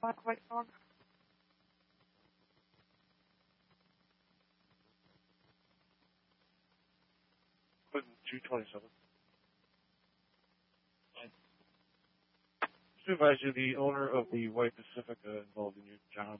Black White Dog. Clinton 227. Supervisor, the owner of the White Pacifica involved in your John